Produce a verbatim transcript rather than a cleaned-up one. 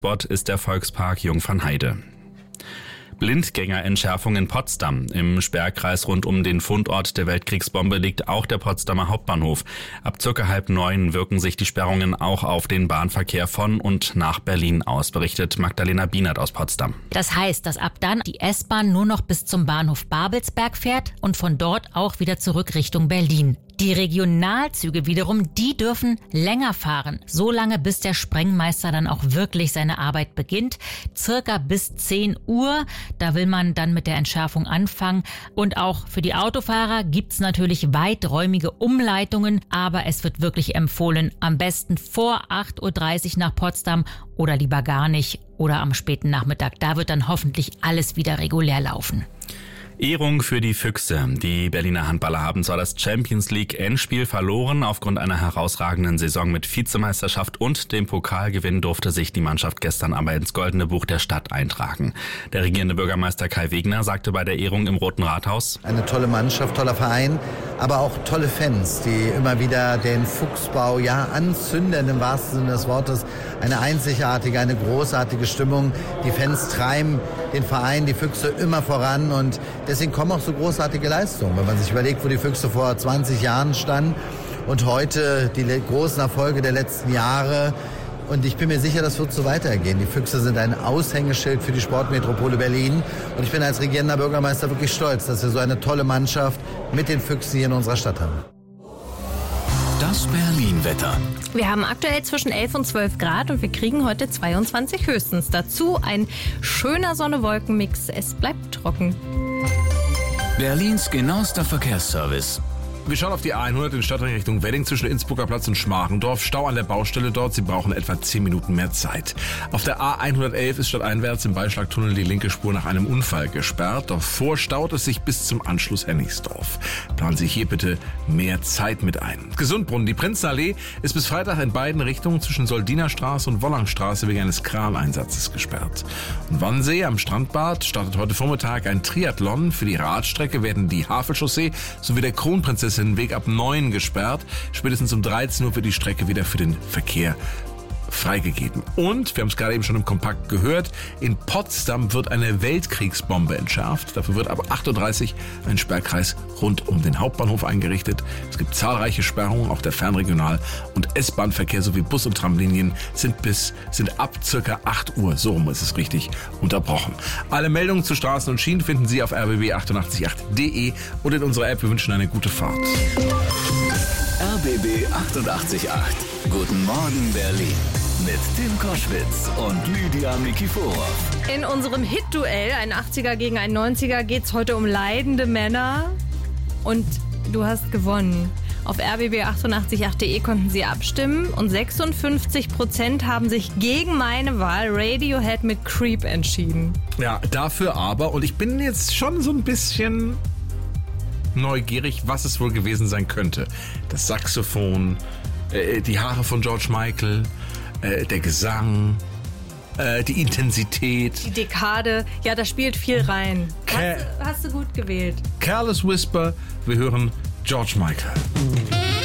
Dort ist der Volkspark Jungfernheide. Blindgängerentschärfung in Potsdam. Im Sperrkreis rund um den Fundort der Weltkriegsbombe liegt auch der Potsdamer Hauptbahnhof. Ab circa halb neun wirken sich die Sperrungen auch auf den Bahnverkehr von und nach Berlin aus, berichtet Magdalena Bienert aus Potsdam. Das heißt, dass ab dann die S-Bahn nur noch bis zum Bahnhof Babelsberg fährt und von dort auch wieder zurück Richtung Berlin. Die Regionalzüge wiederum, die dürfen länger fahren, so lange bis der Sprengmeister dann auch wirklich seine Arbeit beginnt, circa bis zehn Uhr. Da will man dann mit der Entschärfung anfangen. Und auch für die Autofahrer gibt's natürlich weiträumige Umleitungen, aber es wird wirklich empfohlen, am besten vor acht Uhr dreißig nach Potsdam oder lieber gar nicht oder am späten Nachmittag. Da wird dann hoffentlich alles wieder regulär laufen. Ehrung für die Füchse. Die Berliner Handballer haben zwar das Champions-League-Endspiel verloren, aufgrund einer herausragenden Saison mit Vizemeisterschaft und dem Pokalgewinn durfte sich die Mannschaft gestern aber ins Goldene Buch der Stadt eintragen. Der regierende Bürgermeister Kai Wegner sagte bei der Ehrung im Roten Rathaus: Eine tolle Mannschaft, toller Verein, aber auch tolle Fans, die immer wieder den Fuchsbau ja anzünden im wahrsten Sinne des Wortes. Eine einzigartige, eine großartige Stimmung. Die Fans treiben den Verein, die Füchse immer voran und deswegen kommen auch so großartige Leistungen. Wenn man sich überlegt, wo die Füchse vor zwanzig Jahren standen und heute die großen Erfolge der letzten Jahre. Und ich bin mir sicher, das wird so weitergehen. Die Füchse sind ein Aushängeschild für die Sportmetropole Berlin. Und ich bin als regierender Bürgermeister wirklich stolz, dass wir so eine tolle Mannschaft mit den Füchsen hier in unserer Stadt haben. Das Berlin-Wetter. Wir haben aktuell zwischen elf und zwölf Grad und wir kriegen heute zweiundzwanzig höchstens. Dazu ein schöner Sonne-Wolken-Mix. Es bleibt trocken. Berlins genauester Verkehrsservice. Wir schauen auf die A hundert in Stadtring Richtung Wedding zwischen Innsbrucker Platz und Schmargendorf. Stau an der Baustelle dort. Sie brauchen etwa zehn Minuten mehr Zeit. Auf der A hundertelf ist stadteinwärts im Beischlagtunnel die linke Spur nach einem Unfall gesperrt. Davor staut es sich bis zum Anschluss Hennigsdorf. Planen Sie hier bitte mehr Zeit mit ein. Gesundbrunnen. Die Prinzenallee ist bis Freitag in beiden Richtungen zwischen Soldinerstraße und Wollangstraße wegen eines Kraneinsatzes gesperrt. Und Wannsee am Strandbad startet heute Vormittag ein Triathlon. Für die Radstrecke werden die Havelchaussee sowie der Kronprinzessin Weg ab neun gesperrt. Spätestens um dreizehn Uhr wird die Strecke wieder für den Verkehr freigegeben. Und, wir haben es gerade eben schon im Kompakt gehört, in Potsdam wird eine Weltkriegsbombe entschärft. Dafür wird ab acht Uhr dreißig ein Sperrkreis rund um den Hauptbahnhof eingerichtet. Es gibt zahlreiche Sperrungen, auch der Fernregional- und S-Bahn-Verkehr sowie Bus- und Tramlinien sind bis sind ab circa acht Uhr, so rum ist es richtig, unterbrochen. Alle Meldungen zu Straßen und Schienen finden Sie auf r b b achtundachtzig punkt acht punkt d e und in unserer App. Wir wünschen eine gute Fahrt. R B B achtundachtzig Punkt acht. Guten Morgen Berlin. Mit Tim Koschwitz und Lydia Mikiforov. In unserem Hit-Duell, ein achtziger gegen ein neunziger, geht es heute um leidende Männer. Und du hast gewonnen. Auf r b b achtundachtzig punkt acht punkt d e konnten Sie abstimmen und sechsundfünfzig Prozent haben sich gegen meine Wahl Radiohead mit Creep entschieden. Ja, dafür aber, und ich bin jetzt schon so ein bisschen neugierig, was es wohl gewesen sein könnte. Das Saxophon, äh, die Haare von George Michael, äh, der Gesang, äh, die Intensität. Die Dekade, ja, da spielt viel rein. Ca- Hast, du- hast du gut gewählt. Careless Whisper, wir hören George Michael.